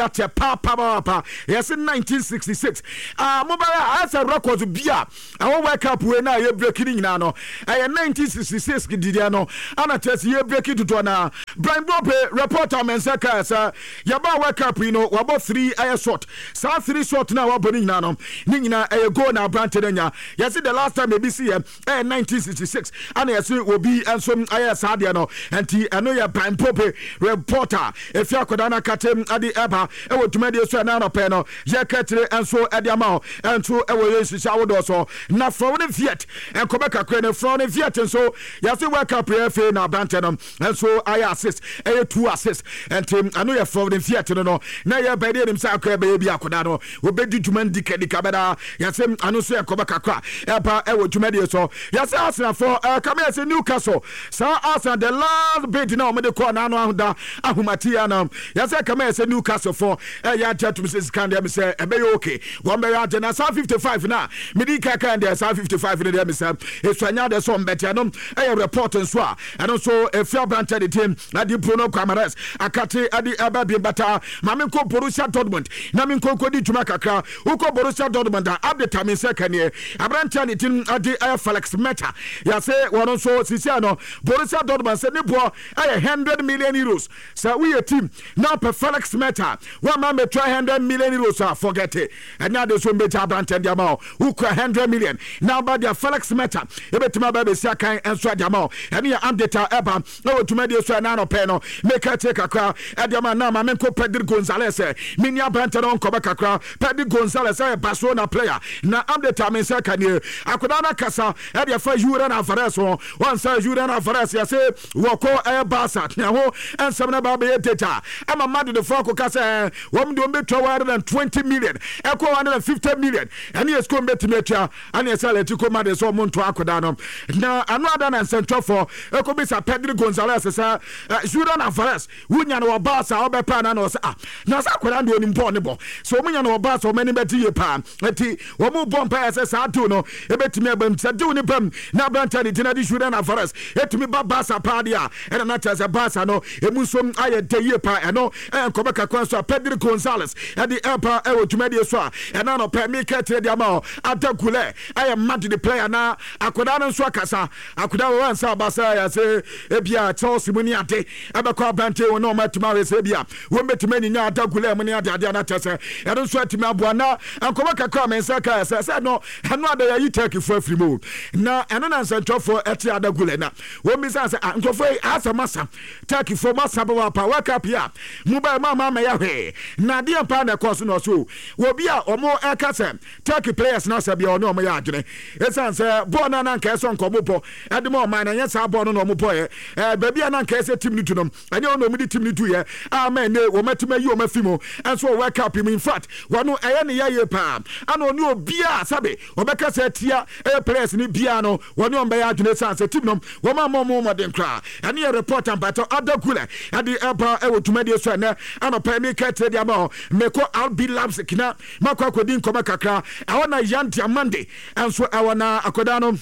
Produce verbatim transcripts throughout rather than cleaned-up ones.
ate pa pa pa pa yes nineteen sixty-six ah mobile as a record bia our World Cup we na ye breaking nyina no eh nineteen sixty-six gidia no ana test ye breaking to na Brian Bope reporter mensaka sa ya ba World Cup you know we about three air shot sa three shot na we boni nyina no ni nyina eh go na branch nya yes the last time maybe see eh nineteen sixty-six ana yes will be and some air sadia no enti eno ya Brian Bope reporter if ya kodana katem adi eba e wo tumade so na no pe no ye katire enso edi ama enso e wo yesisa wo do so na from the Viet and Quebec kra from the Viet enso ya se World Cup F na brantenum enso I assist e two assist and team anu ye from the Viet no no na ye be dem sa akra be bi akoda no wo be dituman dikedi kabeda ya se anu so ye Quebec kra eba e wo tumade so ya se Arsenal for come here say Newcastle sa Arsenal the last bid na o me de call na anu ahunda ahumatia na ya se come here say Newcastle for eh ya tatu Missus Candia me say e be okay one be ya na fifty-five na Medika kan there fifty-five in there me say e so anya de so mbete no e report nso a eno so e fia branch the team na di Bruno Guimaraes akate adi ababi bata ma me ko Borussia Dortmund na me ko kodi tuma kakra uko Borussia Dortmund update me say kan e branch the team adi Felix Meta ya say wono so sisi no Borussia Dortmund say ne bo one hundred million euros so we a team now per Felix Meta one man me try one hundred million euros forget it and now there's so better branch and amount who one hundred million now by the Felix Meta e betima ba be sia kan enso the amount and ya update eba no to me dey so na no pay no make a take akra e the amount na ma me ko Pedro Gonzalez mini branch no ko ba kakra Pedro Gonzalez e Barcelona player na update me say kan akoda na kasa e the fa Julian Alvarez one say Julian Alvarez ya say wo ko e Barca na ho ensem na ba be data ama mad the for ko kasa wo do be one hundred twenty million e ko one hundred fifty million and yes ko betimetua and yes Atletico Madrid so monto akoda no na another na center for e ko be sa Pedro Gonzalez sa Julian Alvarez wunya no Barca obepa na no sa ah na sa akoda ndo ni mpo ne bo so munya no Barca o mani beti ye pa eti wo mu bompa sa sa do no e betimi abam sa do ni bam na branta ni tina di Julian Alvarez etumi ba Barca pa dia e na ta sa Barca no e mu so aye de ye pa e no e ko be kakwa so Pedro Gonzalez e di empa e wo tumadi so e na no pa mi ka tre dia ma Adagule I am mad the player na akoda no so akasa akoda wan sa basa ya se ebia Chelsea muni ade abekwa brante won no matuma we se bia won betuma ni nya Adagule muni ade ade na tese e don so atimi aboa na ankoba kakra men sa ka se se no eno ada ya yitaki for afri mo na eno na central for eti Adagule na won mi sa se ankofo asa masa taki for masa ba pa wake up ya mobile mama me ya hwe na de pa na course no so wo bia omo eka se taki players na se bia ono omo ya adwene esan se ball na na nka so nkomo po edemo man na nyesa ball no no omo po ye eh ba bia na nka se team ni tu no anye ono omo di team ni tu ye amen ne wo matuma yi o mafimo enso wake up him in fact wano eye ne ye pa ana oni obia sabe obeka se tia e players ni bia no wano omba ya adwene san se team no wo ma mo mo modern kra ane ye report ambato Adagule ade eba e wo tumade so na ana pa mi ka tre dia ma meko Albi Labs kina makwa kodi nkoma kakra awona yanti amande enso awona akoda no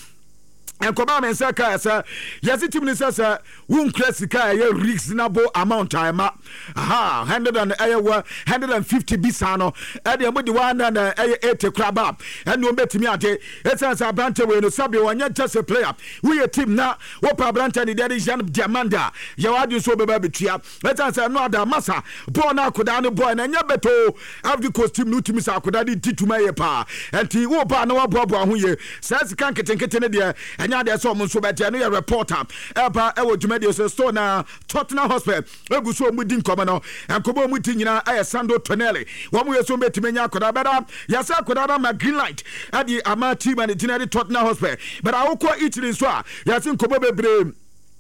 enkoba men say ka say yes team ni say won classica ye reasonable amount time aha one hundred fifty bisa no e de mo di one na eighty kraba and no betimi ade e say say brante we no sabe wanya just a player we a team na wo pa brante ni dey Jean Diamanda ye wadu so be ba betua e say say no ada masa ball na akoda no boy na nya beto after costume no team say akoda di tituma ye pa enti wo pa na wo bobo ho ye say kan ketenkete ne de nya de so mo so bete no ye reporter eba e wo dwumade so store na Tottenham Hotspur egu so mu di nkoma no enkobo mu ti nyina aye Sandro Tonelli wo mu ye so betimenya akoda beda ya sa akoda na ma green light adi ama team and the Tottenham Hotspur but awoko Italy so a ya sin kobo bebre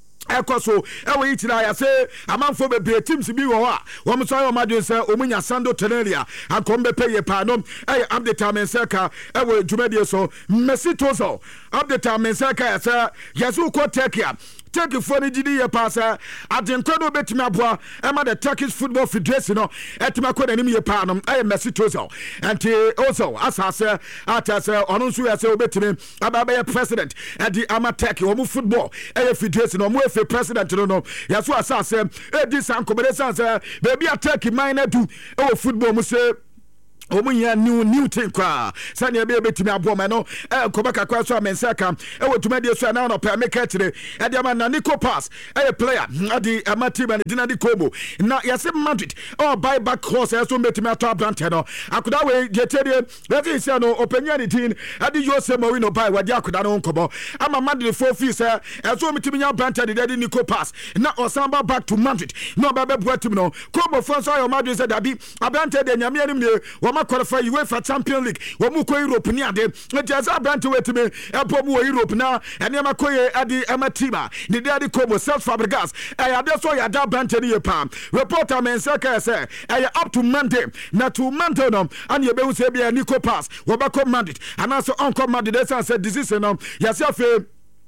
ekoso ewe itira ya se amanfo bebre teams bi wo a wo mso ayo madwen se omunya Sandro Tonelli akombe peye pa no eh update amenseka ewe dwumade so Messi Tozo update amenseka ya se yesu ko take Turkeyfoɔ no gyidi yɛ paa sɛ adenkwa no wobɛtumi aboa ɛma the Turkish Football Federation no ɛtumi akɔ n'anim yɛ paa no ɛyɛ Mesut Ozil ɛnti Ozil asase ata sɛ ɔno nso yɛ sɛ wobɛtumi aba bɛyɛ president ɛde ama Turkey wɔn football ɛyɛ federation wɔn efe president no no yɛso asase ɛdi san kɔmɛdɛ san sɛ baabi a Turkey man na du ɛwɔ football mu sɛ omu ya new new thing kwa sani ebe betimi abo ma no e ko baka kwa so amensa ka e wotuma de so na no pa make kire e de ama na Nico Pass e player adi amati ba dina di Kobo na yase Madrid oh buy back course e so betimi ato abrante no akoda we je tedie let me say no openya ni tin adi Jose Mourinho buy wadi akoda no nkobo ama Madrid for fee say e so betimi nya abrante de de Nico Pass na osamba back to Madrid no ba be boatim no Kobo for so Madrid say dabi abrante de nyame anim ne qualify UEFA Champions League wo mu ko Europe ni ade ntia brand wetime epo mu Europe na ene ma koye ade amatima ni de ade Kobo Cesc Fabregas e ade so ya da brand ni ye pam reporter men say ka say e up to Monday na to Monday no an ye be hu say bia Nico Pass wo ba ko Madrid ana so on ko Madrid dey say this no ya say afi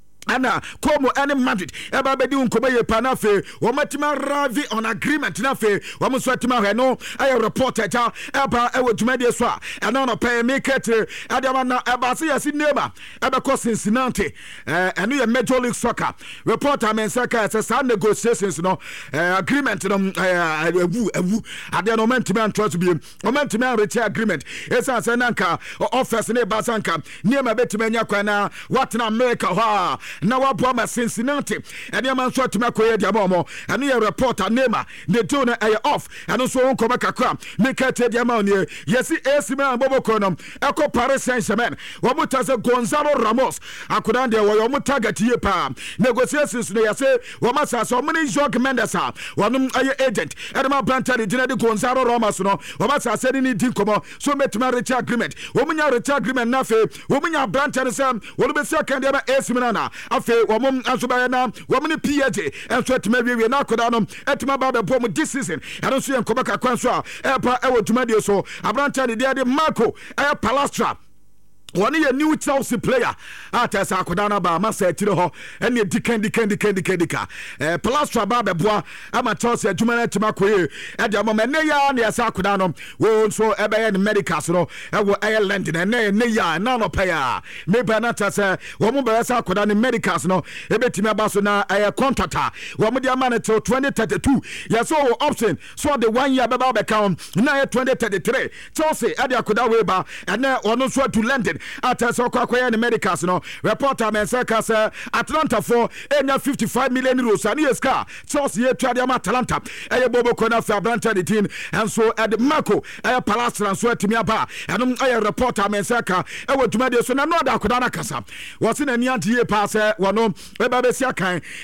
ana Como any Madrid eba bedi unkoba ye panafe womatima ravi on agreement na fe womuswatima he no aye reporter ja eba ewo tumade so a ana no pay make it adama na eba se yasi neighbor eba ko Cincinnati eh eno ye Major League Soccer reporter men say ka say sa negotiations no agreement no ewu ewu ade no mentima antrust bi momentima reach agreement esa say nanka offers ne basanka niema betima nya kwa na what na America ha na wabo ma Cincinnati ene ma nso atuma koye dia ba mo ene ye reporter Neymar the tone aye off ene so won koma kakra make it dia ma ne yesi A C Milan bobo konom eko Paris Saint-Germain wo mutase Gonzalo Ramos akodan de wo mo target ye pa negotiations no yesi wo ma sa so mo ni Jorge Mendes a wonum aye agent ene ma planter de de Gonzalo Ramos no wo ma sa se ni din komo so metuma reach agreement wo munya reach agreement na fe wo munya planter se wo be se kan dia ba A C Milan afi womum ansoba na womni P H enso atuma wiwe na akoda no atuma ba be bom this season eno so yenkoba kakwan so a epa ewo tuma de so abranta de de Marco e Palastra one ye new Chelsea player atesa akoda na ba ma sa tire ho ene dikan dikan dikan dikan dika eh Palastra ba be boa ama Chelsea adwuma na tima koye e de mama ne ya na yasa akoda no wo so e be ye medicals no e wo Ireland na ne ne ya na no pa ya me ba na tasa wo mo be yasa akoda ne medicals no e betimi aba so na e contractor wo mo de ama na till twenty thirty-two yaso option so the one year be ba be count na twenty thirty-three Chelsea e de akoda we ba ene ono so to London ata so kwa kwa ne medicals no reporter men say ka say Atlanta for enya fifty-five million euros ani eska Chelsea ye twade am Atlanta eye bobo kona fa Atlanta the team and so at Marco eye Palastra so atimi aba enum eye reporter men say ka e wotuma de so na no da koda na kasa wo se na ni ante ye pa say wono e ba be sia kan